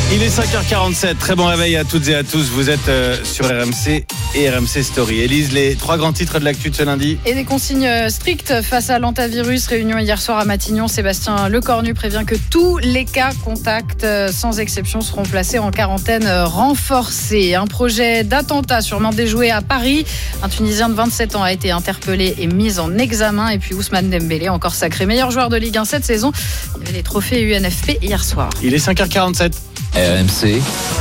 Il est 5h47, très bon réveil à toutes et à tous. Vous êtes sur RMC et RMC Story. Élise, les 3 grands titres de l'actu de ce lundi. Et des consignes strictes face à l'antavirus. Réunion hier soir à Matignon. Sébastien Lecornu prévient que tous les cas contacts, sans exception, seront placés en quarantaine renforcée. Un projet d'attentat sûrement déjoué à Paris. Un Tunisien de 27 ans a été interpellé et mis en examen. Et puis Ousmane Dembélé, encore sacré meilleur joueur de Ligue 1 cette saison. Il y avait les trophées UNFP hier soir. Il est 5h47. RMC,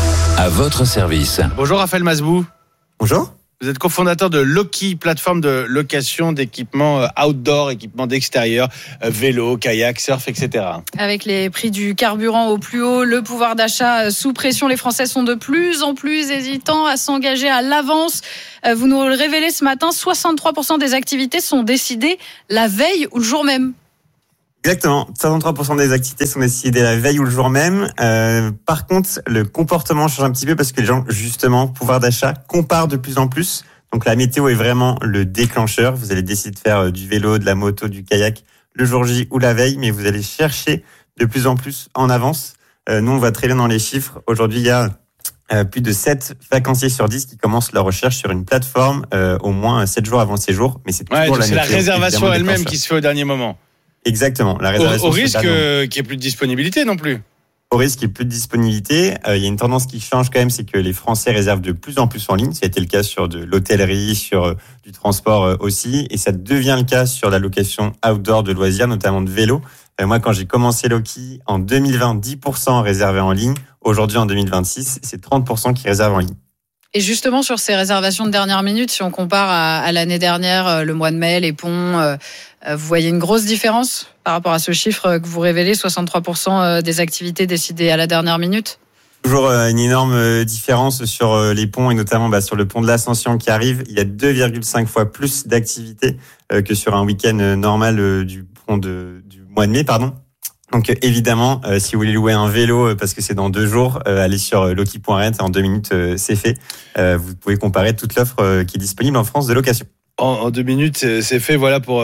à votre service. Bonjour Raphaël Masbou. Bonjour. Vous êtes cofondateur de Loki, plateforme de location d'équipements outdoor, équipements d'extérieur, vélo, kayak, surf, etc. Avec les prix du carburant au plus haut, le pouvoir d'achat sous pression, les Français sont de plus en plus hésitants à s'engager à l'avance. Vous nous le révélez ce matin, 63% des activités sont décidées la veille ou le jour même. Exactement, 63% des activités sont décidées la veille ou le jour même. Par contre, le comportement change un petit peu parce que les gens, justement, pouvoir d'achat, comparent de plus en plus. Donc la météo est vraiment le déclencheur. Vous allez décider de faire du vélo, de la moto, du kayak le jour J ou la veille, mais vous allez chercher de plus en plus en avance. Nous, on va très bien dans les chiffres. Aujourd'hui, il y a plus de 7 vacanciers sur 10 qui commencent leur recherche sur une plateforme au moins 7 jours avant le séjour. Mais c'est toujours c'est la réservation elle-même qui se fait au dernier moment. Exactement. La réservation au risque qu'il n'y ait plus de disponibilité non plus. Au risque qu'il n'y ait plus de disponibilité, il y a une tendance qui change quand même, c'est que les Français réservent de plus en plus en ligne. Ça a été le cas sur de l'hôtellerie, sur du transport aussi. Et ça devient le cas sur la location outdoor de loisirs, notamment de vélo. Moi, quand j'ai commencé Loki, en 2020, 10% réservaient en ligne. Aujourd'hui, en 2026, c'est 30% qui réservent en ligne. Et justement, sur ces réservations de dernière minute, si on compare à l'année dernière, le mois de mai, les ponts, vous voyez une grosse différence par rapport à ce chiffre que vous révélez, 63% des activités décidées à la dernière minute? Toujours une énorme différence sur les ponts et notamment sur le pont de l'Ascension qui arrive. Il y a 2,5 fois plus d'activités que sur un week-end normal du pont du mois de mai, pardon. Donc évidemment, si vous voulez louer un vélo parce que c'est dans 2 jours, allez sur loki.rent, en 2 minutes c'est fait. Vous pouvez comparer toute l'offre qui est disponible en France de location. En 2 minutes, c'est fait, voilà pour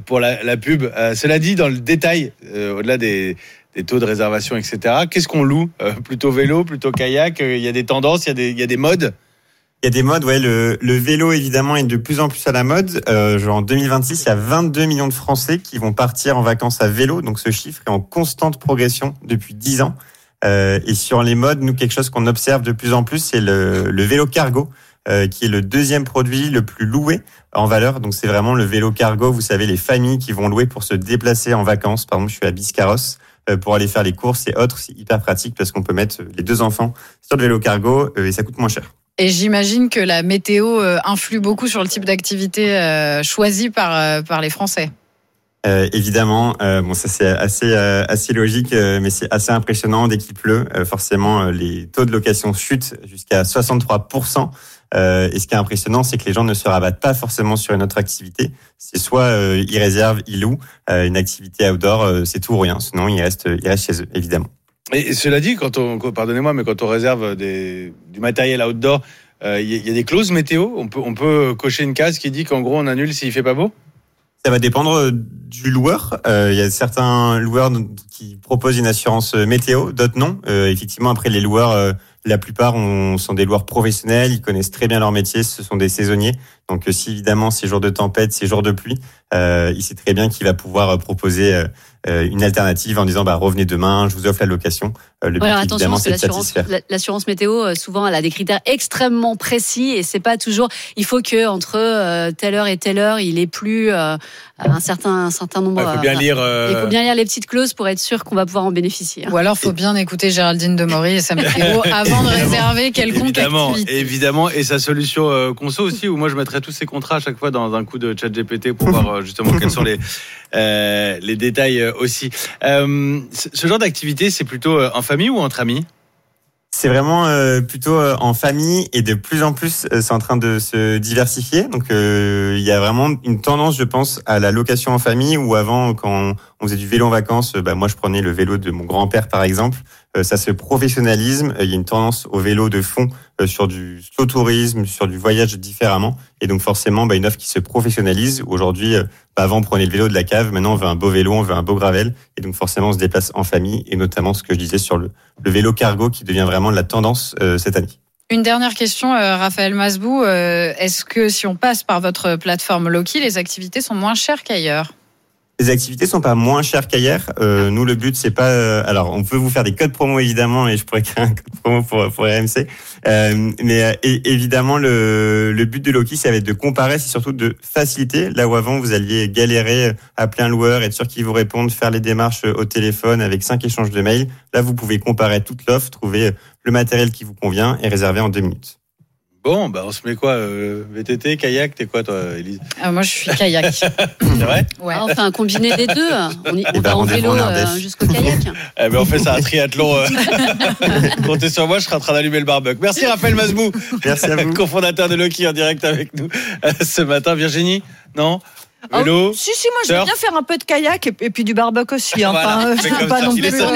la pub. Cela dit, dans le détail, au-delà des taux de réservation, etc., qu'est-ce qu'on loue? Plutôt vélo, plutôt kayak? Il y a des tendances, il y a des modes? Il y a des modes, ouais. Le vélo, évidemment, est de plus en plus à la mode. En 2026, il y a 22 millions de Français qui vont partir en vacances à vélo. Donc, ce chiffre est en constante progression depuis 10 ans. Et sur les modes, nous, quelque chose qu'on observe de plus en plus, c'est le vélo cargo, qui est le 2e produit le plus loué en valeur. Donc, c'est vraiment le vélo cargo. Vous savez, les familles qui vont louer pour se déplacer en vacances. Par exemple, je suis à Biscarrosse. Pour aller faire les courses et autres, c'est hyper pratique parce qu'on peut mettre les 2 enfants sur le vélo cargo et ça coûte moins cher. Et j'imagine que la météo influe beaucoup sur le type d'activité choisie par les Français. Évidemment, ça c'est assez logique, mais c'est assez impressionnant dès qu'il pleut. Forcément, les taux de location chutent jusqu'à 63%. Et ce qui est impressionnant, c'est que les gens ne se rabattent pas forcément sur une autre activité. C'est soit ils réservent, ils louent une activité outdoor, c'est tout ou rien. Sinon, ils restent chez eux, évidemment. Et cela dit, pardonnez-moi, mais quand on réserve du matériel outdoor, il y a des clauses météo. On peut cocher une case qui dit qu'en gros on annule s'il fait pas beau. Ça va dépendre du loueur. Il y a certains loueurs qui proposent une assurance météo, d'autres non. Effectivement, après les loueurs, la plupart sont des loueurs professionnels, ils connaissent très bien leur métier, ce sont des saisonniers. Donc si évidemment ces jours de tempête, ces jours de pluie, il sait très bien qu'il va pouvoir proposer une alternative en disant revenez demain, je vous offre la location. Le but évidemment c'est de satisfaire. L'assurance météo, souvent elle a des critères extrêmement précis et c'est pas toujours. Il faut que entre telle heure et telle heure, il ait plu un certain nombre. Il faut bien lire. Il faut bien lire les petites clauses pour être sûr qu'on va pouvoir en bénéficier. Ou alors faut bien écouter Géraldine Demory et sa météo avant de réserver quelconque activité. Évidemment, et sa solution conso aussi, où moi je mettrais tous ces contrats à chaque fois dans un coup de chat GPT pour voir justement quels sont les détails aussi. Ce genre d'activité, c'est plutôt en famille ou entre amis? C'est vraiment plutôt en famille et de plus en plus c'est en train de se diversifier. Donc il y a vraiment une tendance, je pense, à la location en famille où avant quand on faisait du vélo en vacances. Moi, je prenais le vélo de mon grand-père, par exemple. Ça se professionnalise. Il y a une tendance au vélo de fond sur du slow tourisme, sur du voyage différemment. Et donc, forcément, une offre qui se professionnalise. Aujourd'hui, avant, on prenait le vélo de la cave. Maintenant, on veut un beau vélo, on veut un beau gravel. Et donc, forcément, on se déplace en famille. Et notamment, ce que je disais sur le vélo cargo qui devient vraiment la tendance cette année. Une dernière question, Raphaël Masbou. Est-ce que si on passe par votre plateforme Loki, les activités sont moins chères qu'ailleurs ? Les activités sont pas moins chères qu'ailleurs. Nous, le but, c'est pas. Alors, on peut vous faire des codes promo évidemment, et je pourrais créer un code promo pour RMC. Mais évidemment, le but de Loki, ça va être de comparer, c'est surtout de faciliter. Là où avant, vous alliez galérer, appeler un loueur, être sûr qu'il vous réponde, faire les démarches au téléphone avec 5 échanges de mails. Là, vous pouvez comparer toute l'offre, trouver le matériel qui vous convient et réserver en 2 minutes. Bon, on se met quoi VTT, kayak, t'es quoi toi, Élise ? Moi, je suis kayak. C'est vrai ? Ouais. On fait un combiné des deux. On va en vélo jusqu'au kayak. On fait ça, un triathlon. Comptez sur moi, je serai en train d'allumer le barbecue. Merci Raphaël Masbou. Merci à vous. Cofondateur de Loki en direct avec nous ce matin. Virginie ? Non ? Vélo ? Si, moi je veux bien faire un peu de kayak et puis du barbecue aussi. Voilà, Enfin, c'est je comme pas ça. non Il est plus. sorti